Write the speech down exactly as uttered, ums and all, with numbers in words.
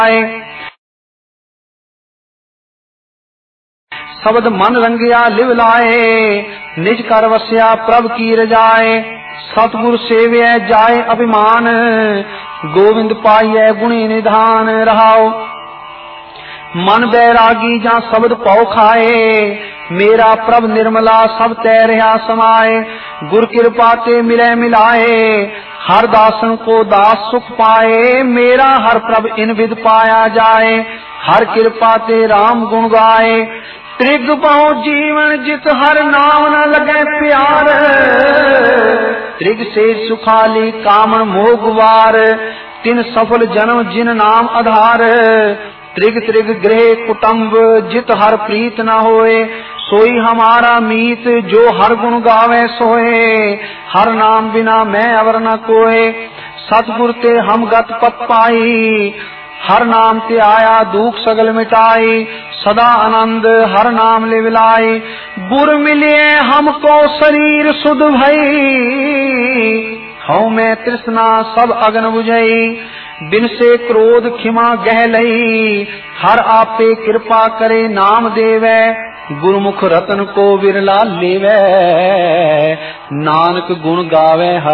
शब्द मन रंगिया लिव लाए, निज कर वस्या प्रभ की रजाए। सतगुर सेव्य जाए अभिमान, गोविंद पाइय गुणी निधान रहाओ। मन बैरागी जा शब्द पौ खाए, मेरा प्रभ निर्मला सब तै रहा समाए। गुर कृपा ते मिले मिलाए, हर दासन को दास सुख पाए। मेरा हर प्रभ इन विद पाया जाए, हर कृपा ते राम गुण गाए। त्रिग पाओ जीवन जित हर नाम न लगे प्यार, त्रिग से सुखाली कामन मोह गुवार। तिन सफल जन्म जिन नाम आधार, त्रिग त्रिग गृह कुटुंब जित हर प्रीत न होए। सोई हमारा मीत जो हर गुण गावे सोए, हर नाम बिना मैं अवर न कोए। सतगुर ते हम गत पत पाई, हर नाम ते आया दुख सगल मिटाई। सदा आनंद हर नाम ले विलाई, गुर मिलिए हमको शरीर सुध भई। हऊँ मैं तृष्णा सब अगन बुझई, बिन से क्रोध खिमा गह लई। हर आपे कृपा करे नाम देवै, गुरुमुख रतन को विरला लेवै। नानक गुण गावे हर